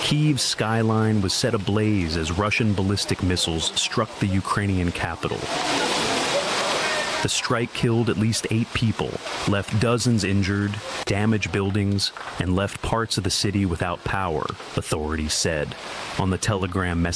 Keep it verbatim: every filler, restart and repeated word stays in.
Kyiv's skyline was set ablaze as Russian ballistic missiles struck the Ukrainian capital. The strike killed at least eight people, left dozens injured, damaged buildings, and left parts of the city without power, authorities said on the Telegram message.